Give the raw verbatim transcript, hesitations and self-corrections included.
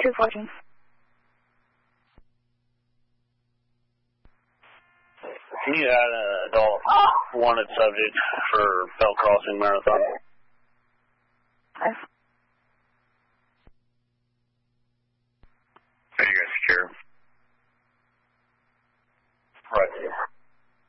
two fourteen. You had an adult wanted subject for Bell Crossing Marathon. Okay.